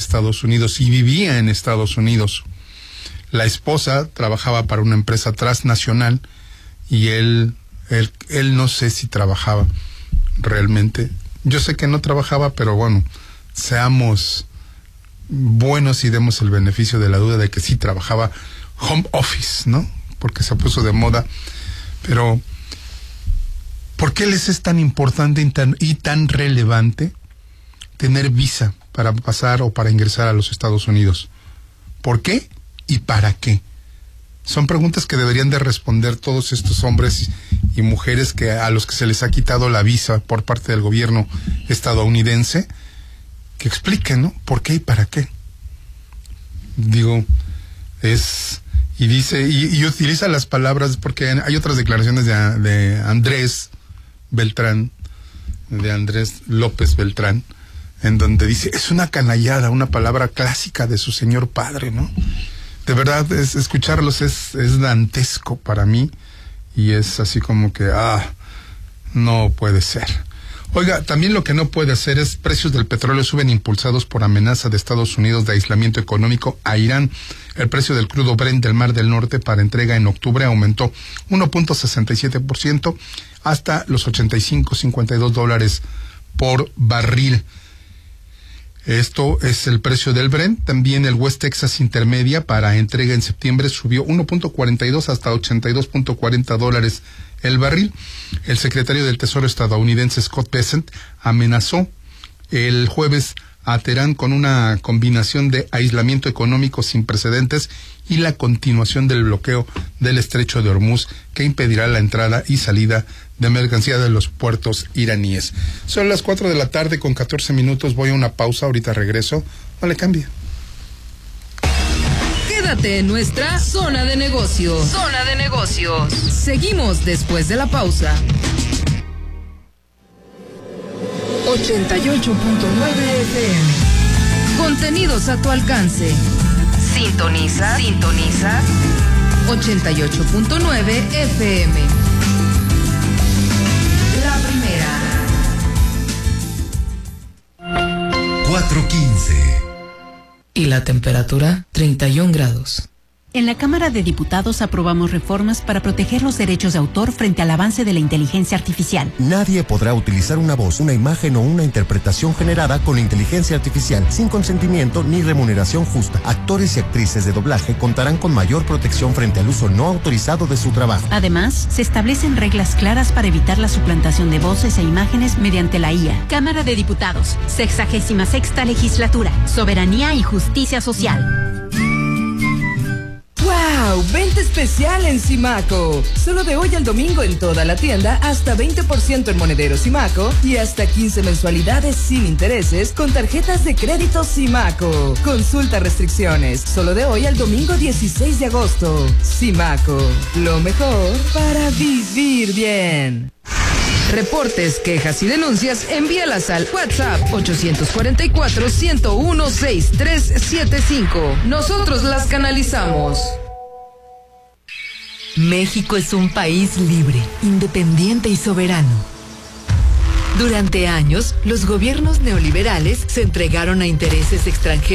Estados Unidos y vivía en Estados Unidos. La esposa trabajaba para una empresa transnacional y él no sé si trabajaba realmente. Yo sé que no trabajaba, pero bueno, seamos buenos y demos el beneficio de la duda de que sí trabajaba home office, ¿no? Porque se puso de moda. Pero ¿por qué les es tan importante y tan relevante tener visa para pasar o para ingresar a los Estados Unidos? ¿Por qué y para qué? Son preguntas que deberían de responder todos estos hombres y mujeres a los que se les ha quitado la visa por parte del gobierno estadounidense, que expliquen, ¿no? ¿Por qué y para qué? Digo, y dice, y utiliza las palabras, porque hay otras declaraciones de Andrés Beltrán, de Andrés López Beltrán, en donde dice, es una canallada, una palabra clásica de su señor padre, ¿no? De verdad, escucharlos es dantesco para mí, y es así como que, no puede ser. Oiga, también lo que no puede hacer es precios del petróleo suben impulsados por amenaza de Estados Unidos de aislamiento económico a Irán. El precio del crudo Brent del Mar del Norte para entrega en octubre aumentó 1.67% hasta los $85.52 por barril. Esto es el precio del Brent. También el West Texas Intermedia para entrega en septiembre subió 1.42 hasta $82.40 el barril. El secretario del Tesoro estadounidense Scott Bessent amenazó el jueves a Teherán con una combinación de aislamiento económico sin precedentes y la continuación del bloqueo del estrecho de Hormuz, que impedirá la entrada y salida de mercancía de los puertos iraníes. Son las 4:14 p.m. Voy a una pausa, ahorita regreso. No le cambie. Quédate en nuestra zona de negocios. Zona de negocios. Seguimos después de la pausa. 88.9 FM. Contenidos a tu alcance. Sintoniza 88.9 FM. La primera. 4:15. Y la temperatura, 31 grados. En la Cámara de Diputados aprobamos reformas para proteger los derechos de autor frente al avance de la inteligencia artificial. Nadie podrá utilizar una voz, una imagen o una interpretación generada con inteligencia artificial sin consentimiento ni remuneración justa. Actores y actrices de doblaje contarán con mayor protección frente al uso no autorizado de su trabajo. Además, se establecen reglas claras para evitar la suplantación de voces e imágenes mediante la IA. Cámara de Diputados, 66ª Legislatura, Soberanía y Justicia Social. ¡Wow! Venta especial en Simaco. Solo de hoy al domingo en toda la tienda, hasta 20% en monederos Simaco y hasta 15 mensualidades sin intereses con tarjetas de crédito Simaco. Consulta restricciones. Solo de hoy al domingo 16 de agosto. Simaco. Lo mejor para vivir bien. Reportes, quejas y denuncias, envíalas al WhatsApp 844-101-6375. Nosotros las canalizamos. México es un país libre, independiente y soberano. Durante años, los gobiernos neoliberales se entregaron a intereses extranjeros